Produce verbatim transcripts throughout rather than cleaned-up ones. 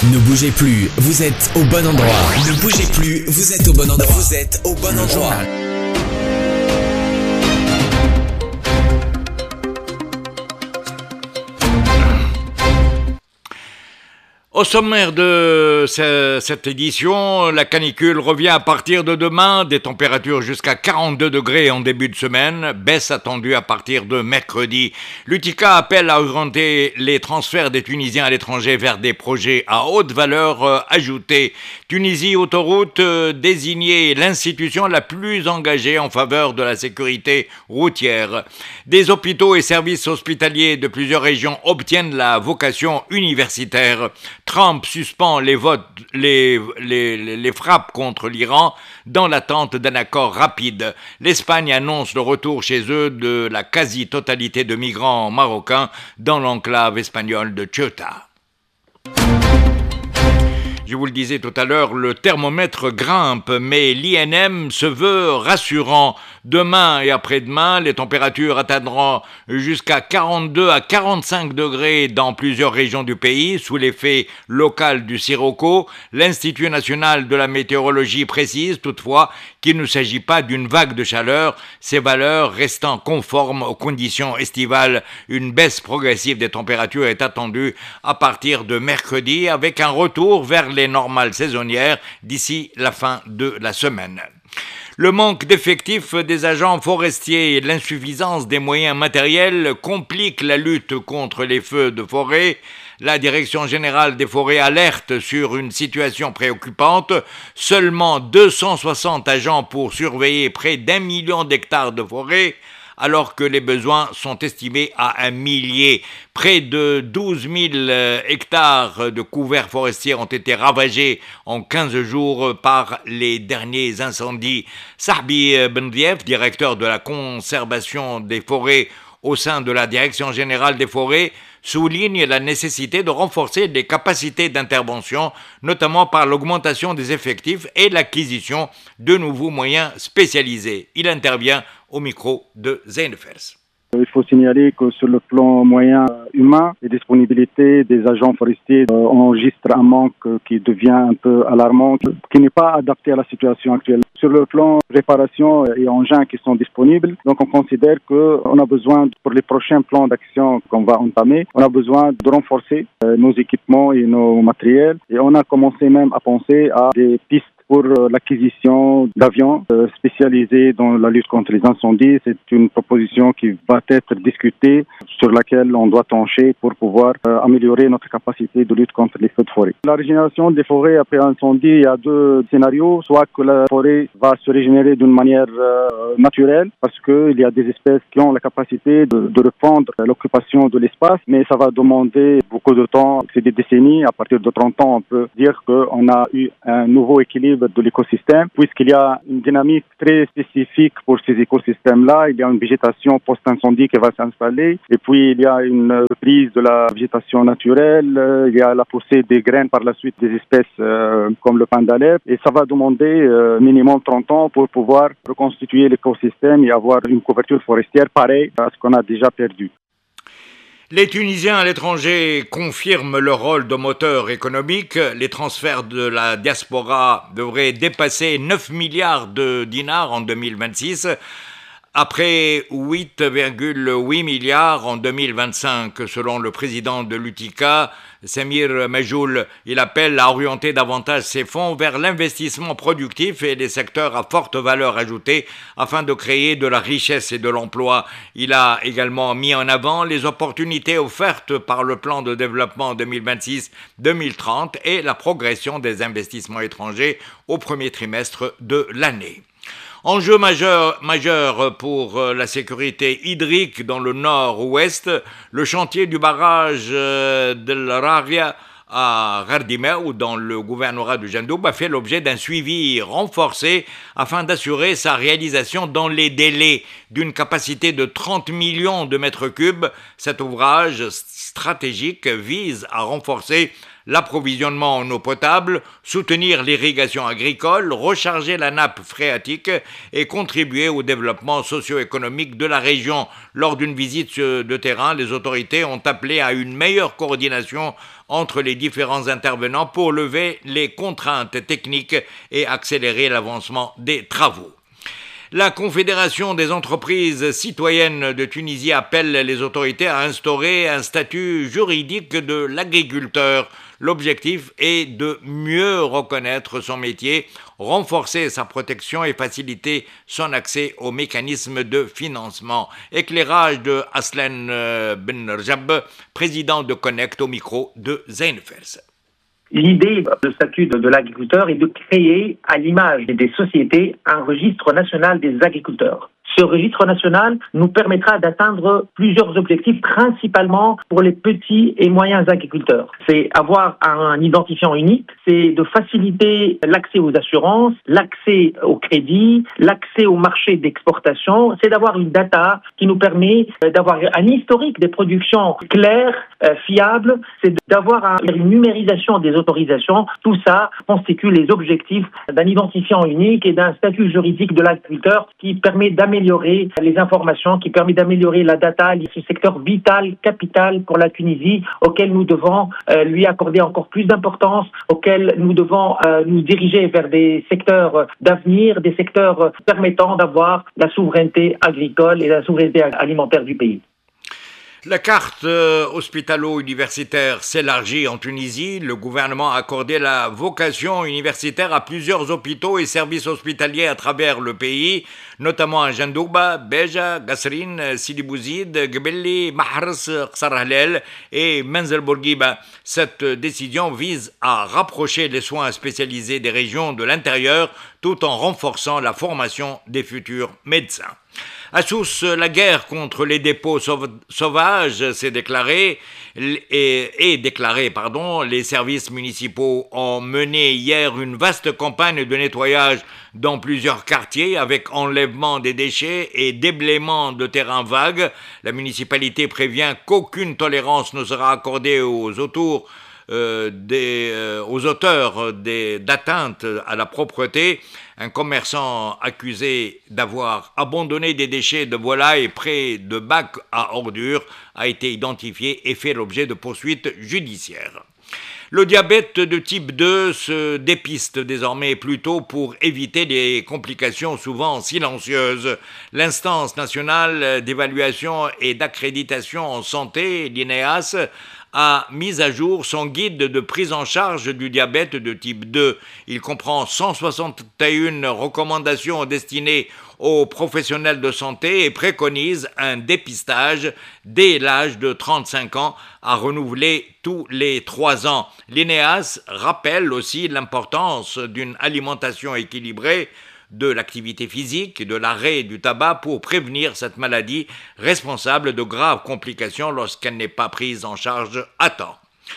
Ne bougez plus, vous êtes au bon endroit. Ne bougez plus, vous êtes au bon endroit. Vous êtes au bon endroit. Au sommaire de cette édition, la canicule revient à partir de demain, des températures jusqu'à quarante-deux degrés en début de semaine, baisse attendue à partir de mercredi. L'U T I C A appelle à orienter les transferts des Tunisiens à l'étranger vers des projets à haute valeur ajoutée. Tunisie Autoroute désignée l'institution la plus engagée en faveur de la sécurité routière. Des hôpitaux et services hospitaliers de plusieurs régions obtiennent la vocation universitaire. Trump suspend les votes, les, les, les frappes contre l'Iran dans l'attente d'un accord rapide. L'Espagne annonce le retour chez eux de la quasi-totalité de migrants marocains dans l'enclave espagnole de Ceuta. Je vous le disais tout à l'heure, le thermomètre grimpe, mais l'I N M se veut rassurant. Demain et après-demain, les températures atteindront jusqu'à quarante-deux à quarante-cinq degrés dans plusieurs régions du pays, sous l'effet local du sirocco. L'Institut national de la météorologie précise toutefois qu'il ne s'agit pas d'une vague de chaleur, ces valeurs restant conformes aux conditions estivales. Une baisse progressive des températures est attendue à partir de mercredi, avec un retour vers les normales saisonnières d'ici la fin de la semaine. Le manque d'effectifs des agents forestiers et l'insuffisance des moyens matériels compliquent la lutte contre les feux de forêt. La Direction générale des forêts alerte sur une situation préoccupante. Seulement deux cent soixante agents pour surveiller près d'un million d'hectares de forêt, alors que les besoins sont estimés à un millier. Près de douze mille hectares de couverts forestiers ont été ravagés en quinze jours par les derniers incendies. Sahbi Bendiev, directeur de la conservation des forêts au sein de la Direction générale des forêts, souligne la nécessité de renforcer les capacités d'intervention, notamment par l'augmentation des effectifs et l'acquisition de nouveaux moyens spécialisés. Il intervient au micro de Zeinefers. Il faut signaler que sur le plan moyen humain, les disponibilités des agents forestiers euh, enregistrent un manque qui devient un peu alarmant, qui n'est pas adapté à la situation actuelle. Sur le plan réparation et engins qui sont disponibles, donc on considère qu'on a besoin, pour les prochains plans d'action qu'on va entamer, on a besoin de renforcer euh, nos équipements et nos matériels. Et on a commencé même à penser à des pistes pour l'acquisition d'avions euh, spécialisés dans la lutte contre les incendies. C'est une proposition qui va être discutée, sur laquelle on doit trancher pour pouvoir euh, améliorer notre capacité de lutte contre les feux de forêt. La régénération des forêts après incendie, il y a deux scénarios. Soit que la forêt va se régénérer d'une manière euh, naturelle, parce qu'il y a des espèces qui ont la capacité de, de reprendre l'occupation de l'espace, mais ça va demander beaucoup de temps, c'est des décennies. À partir de trente ans, on peut dire qu'on a eu un nouveau équilibre de l'écosystème, puisqu'il y a une dynamique très spécifique pour ces écosystèmes-là. Il y a une végétation post-incendie qui va s'installer, et puis il y a une reprise de la végétation naturelle, il y a la poussée des graines par la suite des espèces euh, comme le pin d'Alep, et ça va demander euh, minimum trente ans pour pouvoir reconstituer l'écosystème et avoir une couverture forestière pareille à ce qu'on a déjà perdu. Les Tunisiens à l'étranger confirment leur rôle de moteur économique. Les transferts de la diaspora devraient dépasser neuf milliards de dinars en deux mille vingt-six, après huit virgule huit milliards en deux mille vingt-cinq, selon le président de l'U T I C A, Samir Majoul. Il appelle à orienter davantage ces fonds vers l'investissement productif et les secteurs à forte valeur ajoutée afin de créer de la richesse et de l'emploi. Il a également mis en avant les opportunités offertes par le plan de développement deux mille vingt-six deux mille trente et la progression des investissements étrangers au premier trimestre de l'année. Enjeu majeur, majeur pour la sécurité hydrique dans le nord-ouest, le chantier du barrage de l'Araria à Ghardimeu, dans le gouvernorat du Jandoub, a fait l'objet d'un suivi renforcé afin d'assurer sa réalisation dans les délais d'une capacité de trente millions de mètres cubes. Cet ouvrage stratégique vise à renforcer l'approvisionnement en eau potable, soutenir l'irrigation agricole, recharger la nappe phréatique et contribuer au développement socio-économique de la région. Lors d'une visite de terrain, les autorités ont appelé à une meilleure coordination entre les différents intervenants pour lever les contraintes techniques et accélérer l'avancement des travaux. La Confédération des entreprises citoyennes de Tunisie appelle les autorités à instaurer un statut juridique de l'agriculteur. L'objectif est de mieux reconnaître son métier, renforcer sa protection et faciliter son accès aux mécanismes de financement. Éclairage de Aslan Ben Rjab, président de Connect, au micro de Zain Fers. L'idée du statut de, de l'agriculteur est de créer, à l'image des sociétés, un registre national des agriculteurs. Ce registre national nous permettra d'atteindre plusieurs objectifs, principalement pour les petits et moyens agriculteurs. C'est avoir un identifiant unique, c'est de faciliter l'accès aux assurances, l'accès au crédit, l'accès au marché d'exportation, c'est d'avoir une data qui nous permet d'avoir un historique des productions claires, euh, fiables, c'est d'avoir un, une numérisation des autorisations. Tout ça constitue les objectifs d'un identifiant unique et d'un statut juridique de l'agriculteur qui permet d'améliorer les informations, qui permet d'améliorer la data, ce secteur vital, capital pour la Tunisie, auquel nous devons euh, lui accorder encore plus d'importance, auquel nous devons euh, nous diriger vers des secteurs d'avenir, des secteurs permettant d'avoir la souveraineté agricole et la souveraineté alimentaire du pays. La carte euh, hospitalo-universitaire s'élargit en Tunisie. Le gouvernement a accordé la vocation universitaire à plusieurs hôpitaux et services hospitaliers à travers le pays, notamment à Jandouba, Béja, Gasserine, Sidi Bouzid, Gebelli, Mahrs, Ksar et Menzel Bourguiba. Cette décision vise à rapprocher les soins spécialisés des régions de l'intérieur tout en renforçant la formation des futurs médecins. À Sousse, la guerre contre les dépôts sauvages s'est déclarée et, et déclarée, pardon. Les services municipaux ont mené hier une vaste campagne de nettoyage dans plusieurs quartiers avec enlèvement des déchets et déblaiement de terrains vagues. La municipalité prévient qu'aucune tolérance ne sera accordée aux autours Euh, des, euh, aux auteurs des, d'atteintes à la propreté. Un commerçant accusé d'avoir abandonné des déchets de volailles près de bacs à ordures a été identifié et fait l'objet de poursuites judiciaires. Le diabète de type deux se dépiste désormais plus tôt pour éviter des complications souvent silencieuses. L'instance nationale d'évaluation et d'accréditation en santé, l'I N E A S, a mis à jour son guide de prise en charge du diabète de type deux. Il comprend cent soixante et une recommandations destinées aux professionnels de santé et préconise un dépistage dès l'âge de trente-cinq ans à renouveler tous les trois ans. L'I N E A S rappelle aussi l'importance d'une alimentation équilibrée, de l'activité physique et de l'arrêt du tabac pour prévenir cette maladie responsable de graves complications lorsqu'elle n'est pas prise en charge à temps.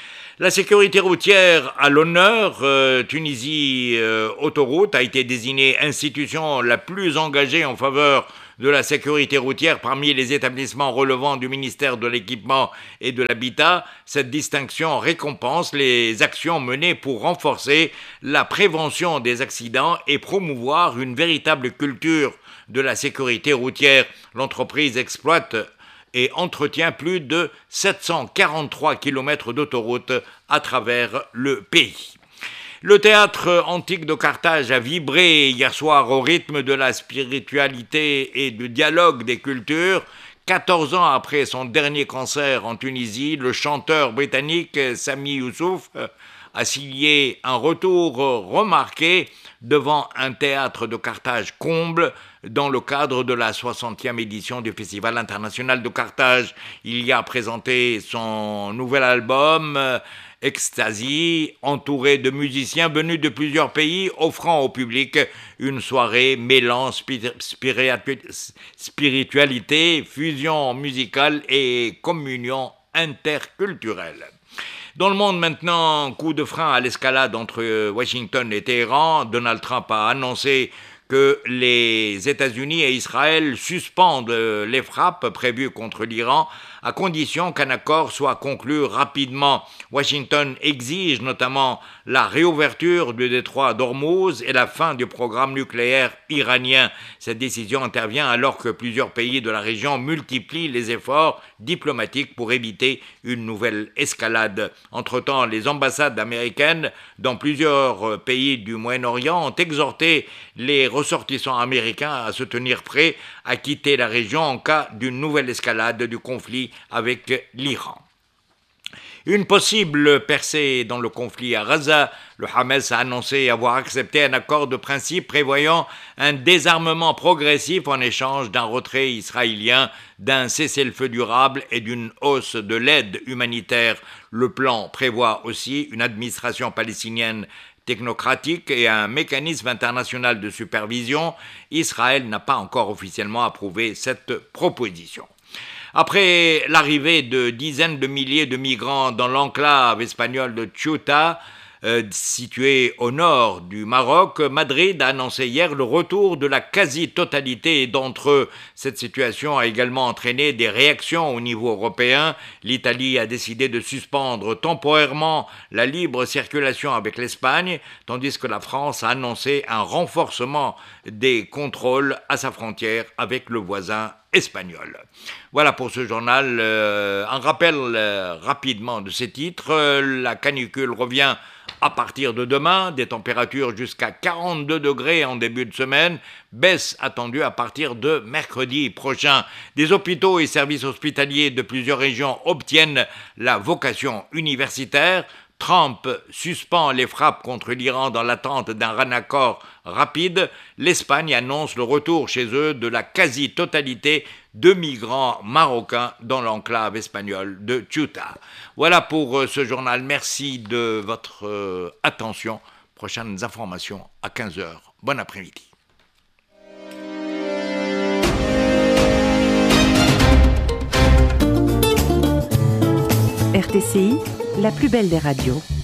La sécurité routière à l'honneur, euh, Tunisie euh, Autoroute a été désignée institution la plus engagée en faveur de la sécurité routière parmi les établissements relevant du ministère de l'Équipement et de l'Habitat. Cette distinction récompense les actions menées pour renforcer la prévention des accidents et promouvoir une véritable culture de la sécurité routière. L'entreprise exploite et entretient plus de sept cent quarante-trois kilomètres d'autoroutes à travers le pays. Le théâtre antique de Carthage a vibré hier soir au rythme de la spiritualité et du dialogue des cultures. quatorze ans après son dernier concert en Tunisie, le chanteur britannique Sami Youssouf a signé un retour remarqué devant un théâtre de Carthage comble dans le cadre de la soixantième édition du Festival international de Carthage. Il y a présenté son nouvel album Ecstasy, entouré de musiciens venus de plusieurs pays, offrant au public une soirée mêlant spiritualité, fusion musicale et communion interculturelle. Dans le monde maintenant, coup de frein à l'escalade entre Washington et Téhéran. Donald Trump a annoncé que les États-Unis et Israël suspendent les frappes prévues contre l'Iran à condition qu'un accord soit conclu rapidement. Washington exige notamment la réouverture du détroit d'Ormuz et la fin du programme nucléaire iranien. Cette décision intervient alors que plusieurs pays de la région multiplient les efforts diplomatiques pour éviter une nouvelle escalade. Entre-temps, les ambassades américaines dans plusieurs pays du Moyen-Orient ont exhorté les ressortissants américains à se tenir prêts à quitter la région en cas d'une nouvelle escalade du conflit avec l'Iran. Une possible percée dans le conflit à Gaza, le Hamas a annoncé avoir accepté un accord de principe prévoyant un désarmement progressif en échange d'un retrait israélien, d'un cessez-le-feu durable et d'une hausse de l'aide humanitaire. Le plan prévoit aussi une administration palestinienne technocratique et un mécanisme international de supervision. Israël n'a pas encore officiellement approuvé cette proposition. Après l'arrivée de dizaines de milliers de migrants dans l'enclave espagnole de Ceuta, euh, située au nord du Maroc, Madrid a annoncé hier le retour de la quasi-totalité d'entre eux. Cette situation a également entraîné des réactions au niveau européen. L'Italie a décidé de suspendre temporairement la libre circulation avec l'Espagne, tandis que la France a annoncé un renforcement des contrôles à sa frontière avec le voisin espagnol. Voilà pour ce journal. Euh, un rappel euh, rapidement de ces titres. Euh, la canicule revient à partir de demain, des températures jusqu'à quarante-deux degrés en début de semaine, baisse attendue à partir de mercredi prochain. Des hôpitaux et services hospitaliers de plusieurs régions obtiennent la vocation universitaire. Trump suspend les frappes contre l'Iran dans l'attente d'un accord rapide. L'Espagne annonce le retour chez eux de la quasi-totalité de migrants marocains dans l'enclave espagnole de Ceuta. Voilà pour ce journal. Merci de votre euh, attention. Prochaines informations à quinze heures. Bon après-midi. R T C I, la plus belle des radios.